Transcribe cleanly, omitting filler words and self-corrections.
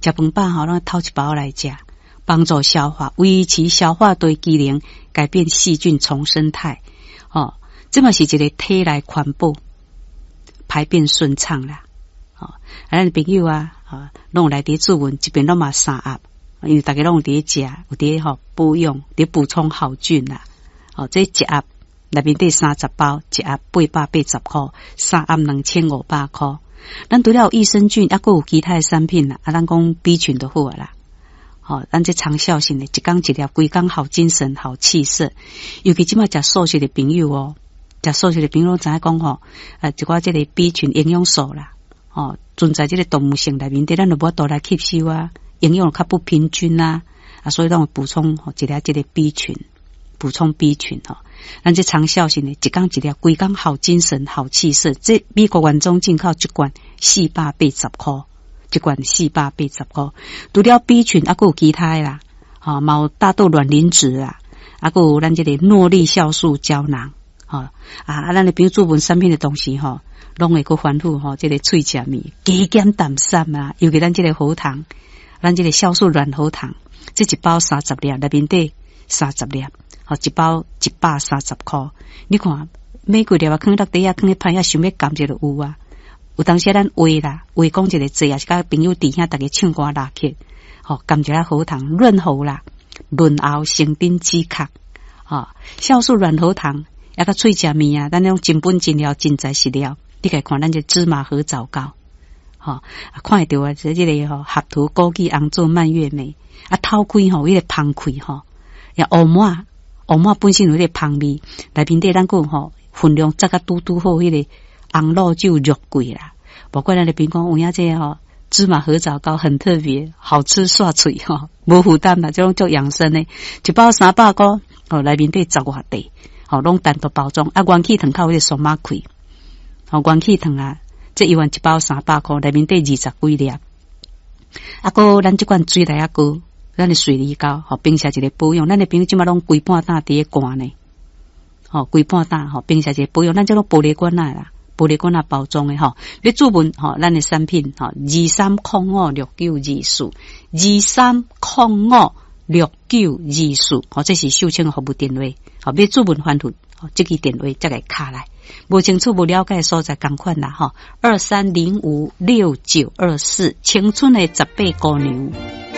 食饭饱吼，咱偷一包来食，帮助消化，维持消化对机能，改变细菌重生态。哦，这嘛是一个体内环保，排便顺畅啦。哦，咱朋友啊，拢来伫注文，这边拢嘛3盒，因为大家拢有伫食，有伫吼补养，伫补充好菌啦。哦，这1盒内面得30包，1盒880块，3盒2500块。咱除了有益生菌，还佫有其他的产品啦。咱讲 B 群就好啦。哦，咱这长效性的，一天一粒，规工好精神，好气色。尤其即马食素食的朋友哦，食素食的朋友拢知影讲吼，一寡这个 B 群营养素啦，哦，存在这个动物性内面，咱就无多来吸收啊，营养较不平均啊，所以咱补充吼一粒这个 B 群，补充 B 群吼。咱这长效性的，一天一粒，规工好精神，好气色。这美国原装进口一罐480块，一罐480块。除了 B 群，还佫有其他的啦，嘛有大豆卵磷脂啦，还佫有咱这个诺丽酵素胶囊，咱的朋友做文产品的东西吼，拢会佫反复吼，这个喙食面加减淡散啊，尤其咱这个喉糖，咱这个酵素软喉糖，这一包30粒，内面底30粒。一包130块，你看每几粒啊，放落底啊，放咧盘啊，想要甘就有啊。有当时咱话啦，话讲一个字啊，是甲朋友弟兄大家唱歌拉客，甘一下喉糖润喉啦，润喉生津止咳，酵素软喉糖，也甲喙食面啊，咱那种真本真料真材实料，你可以看咱这芝麻合枣膏，看会到啊，这个合涂枸杞红枣蔓越莓啊，透开吼，迄个芳开吼，也乌麻本身有迄个芳味，内面底咱讲吼分量则甲拄好，迄个红露酒肉桂啦。包括咱的边讲有影这芝麻合枣膏很特别，好吃刷嘴吼，无负担啦，这种足养生的，一包300块，内面底10外地，拢单独包装。元气糖靠迄个酸马开，元气糖啊，这一包300块，内面底20几粒。个咱这款水来个。咱的水梨膏，并且一个保养，咱的朋友即马拢规半担伫咧罐呢，规半担，并且一个保养，咱这种玻璃罐啦，玻璃罐包装的要注文咱的产品23056924，23056924，这是秀清的服务电话，要注文反复，这个电话才会卡来，无清楚无了解的所在同款啦，23056924，青春的18姑娘。